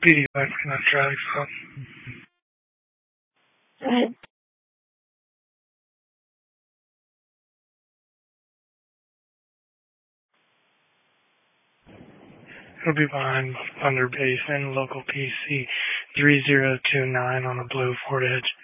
PD West, not Charlie, so. Go ahead. It'll be behind Thunder Basin, local PC 3029 on a blue Ford Edge.